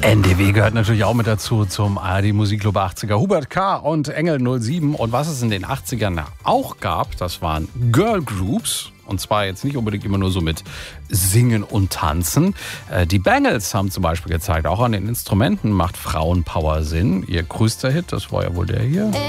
NDW gehört natürlich auch mit dazu zum ARD Musikclub 80er. Hubert K. und Engel 07. Und was es in den 80ern auch gab, das waren Girl Groups. Und zwar jetzt nicht unbedingt immer nur so mit Singen und Tanzen. Die Bangles haben zum Beispiel gezeigt, auch an den Instrumenten macht Frauenpower Sinn. Ihr größter Hit, das war ja wohl der hier.